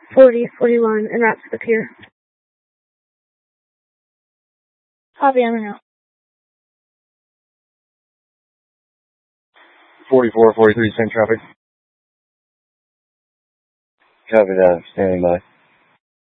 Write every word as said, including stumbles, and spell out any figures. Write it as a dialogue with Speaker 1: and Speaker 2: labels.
Speaker 1: forty, forty-one, and route to the pier. Copy, I'm out.
Speaker 2: forty-four, forty-three, same traffic.
Speaker 3: Copy that, standing by.